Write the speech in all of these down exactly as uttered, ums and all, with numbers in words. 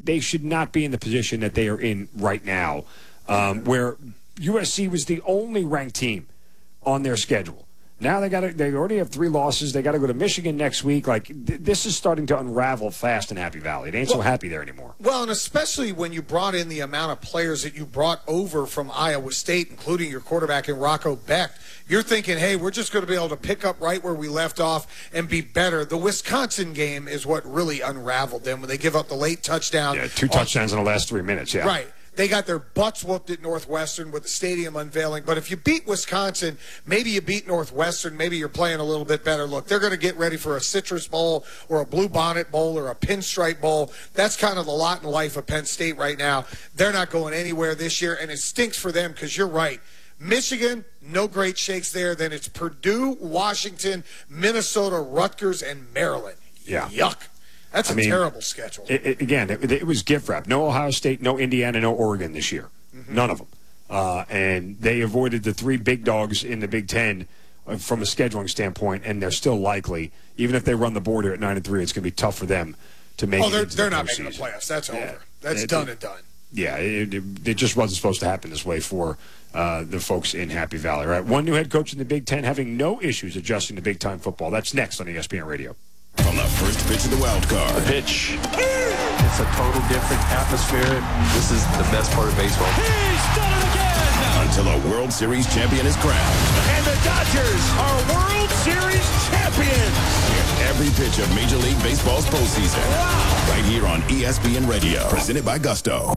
they should not be in the position that they are in right now, um, where U S C was the only ranked team on their schedule. Now they got they already have three losses. They got to go to Michigan next week. Like th- this is starting to unravel fast in Happy Valley. It ain't well, so happy there anymore. Well, and especially when you brought in the amount of players that you brought over from Iowa State, including your quarterback in Rocco Becht. You're thinking, hey, we're just going to be able to pick up right where we left off and be better. The Wisconsin game is what really unraveled them when they give up the late touchdown. Yeah, two touchdowns in the last three minutes. Yeah, right. They got their butts whooped at Northwestern with the stadium unveiling. But if you beat Wisconsin, maybe you beat Northwestern, maybe you're playing a little bit better. Look, they're going to get ready for a Citrus Bowl or a Blue Bonnet Bowl or a Pinstripe Bowl. That's kind of the lot in life of Penn State right now. They're not going anywhere this year, and it stinks for them because you're right. Michigan, no great shakes there. Then it's Purdue, Washington, Minnesota, Rutgers, and Maryland. Yeah. Yuck. That's a I mean, terrible schedule. It, it, again, it, it was gift wrap. No Ohio State, no Indiana, no Oregon this year. Mm-hmm. None of them. Uh, and they avoided the three big dogs in the Big Ten uh, from a scheduling standpoint, and they're still likely, even if they run the board here at nine and three, it's going to be tough for them to make. Oh, it they're into they're the not postseason. making the playoffs. That's yeah. over. That's it, done it, and done. Yeah, it, it, it just wasn't supposed to happen this way for uh, the folks in Happy Valley. Right, one new head coach in the Big Ten having no issues adjusting to big-time football. That's next on E S P N Radio. From the first pitch of the wild card. The pitch. It's a total different atmosphere. This is the best part of baseball. He's done it again! Until a World Series champion is crowned. And the Dodgers are World Series champions! Hear every pitch of Major League Baseball's postseason. Wow! Right here on E S P N Radio. Presented by Gusto.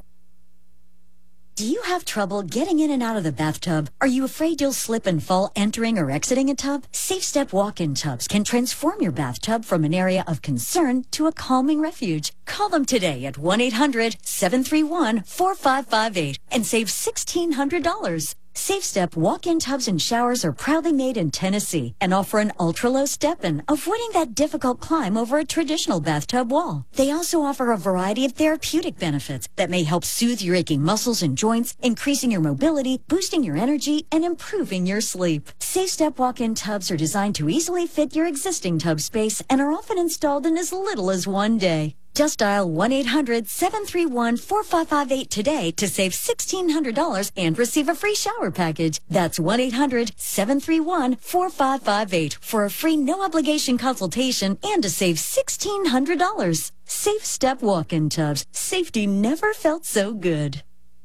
Do you have trouble getting in and out of the bathtub? Are you afraid you'll slip and fall entering or exiting a tub? Safe Step walk-in tubs can transform your bathtub from an area of concern to a calming refuge. Call them today at one eight hundred seven three one four five five eight and save sixteen hundred dollars. Safe Step walk-in tubs and showers are proudly made in Tennessee and offer an ultra-low step-in, avoiding that difficult climb over a traditional bathtub wall. They also offer a variety of therapeutic benefits that may help soothe your aching muscles and joints, increasing your mobility, boosting your energy, and improving your sleep. Safe Step walk-in tubs are designed to easily fit your existing tub space and are often installed in as little as one day. Just dial one eight hundred seven three one four five five eight today to save sixteen hundred dollars and receive a free shower package. That's one eight hundred seven three one four five five eight for a free no-obligation consultation and to save sixteen hundred dollars. Safe Step walk-in tubs. Safety never felt so good.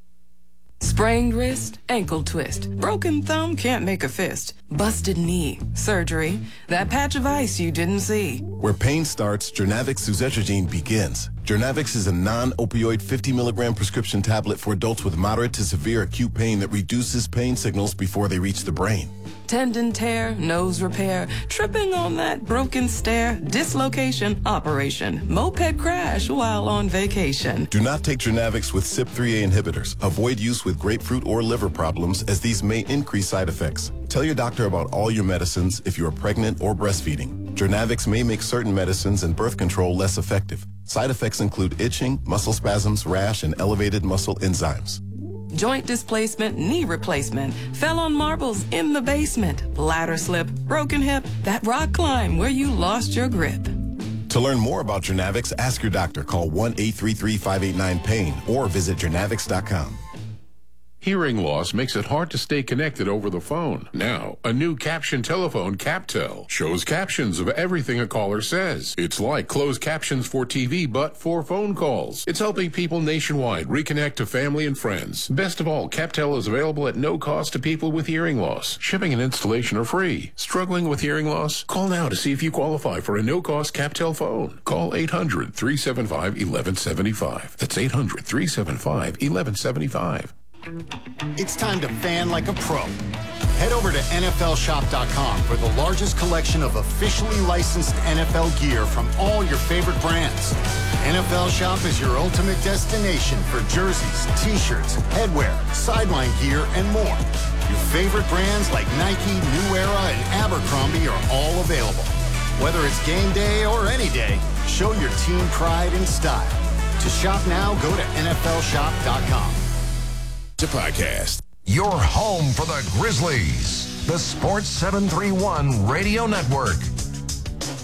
Sprained wrist, ankle twist, broken thumb, can't make a fist, busted knee, surgery, that patch of ice you didn't see. Where pain starts, Jernavix suzetrigine begins. Jernavix is a non-opioid fifty milligram prescription tablet for adults with moderate to severe acute pain that reduces pain signals before they reach the brain. Tendon tear, nose repair, tripping on that broken stair, dislocation, operation, moped crash while on vacation. Do not take Jernavix with C Y P three A inhibitors. Avoid use with grapefruit or liver problems as these may increase side effects. Tell your doctor about all your medicines if you are pregnant or breastfeeding. Jernavix may make certain medicines and birth control less effective. Side effects include itching, muscle spasms, rash, and elevated muscle enzymes. Joint displacement, knee replacement, fell on marbles in the basement, ladder slip, broken hip, that rock climb where you lost your grip. To learn more about Jernavix, ask your doctor. Call one eight three three five eight nine pain or visit Jernavix dot com. Hearing loss makes it hard to stay connected over the phone. Now, a new caption telephone, CapTel, shows captions of everything a caller says. It's like closed captions for T V, but for phone calls. It's helping people nationwide reconnect to family and friends. Best of all, CapTel is available at no cost to people with hearing loss. Shipping and installation are free. Struggling with hearing loss? Call now to see if you qualify for a no-cost CapTel phone. Call eight hundred three seven five one one seven five. That's eight hundred three seven five one one seven five. It's time to fan like a pro. Head over to N F L shop dot com for the largest collection of officially licensed N F L gear from all your favorite brands. N F L Shop is your ultimate destination for jerseys, t-shirts, headwear, sideline gear, and more. Your favorite brands like Nike, New Era, and Abercrombie are all available. Whether it's game day or any day, show your team pride and style. To shop now, go to N F L shop dot com. The podcast. Your home for the Grizzlies. The Sports seven three one Radio Network.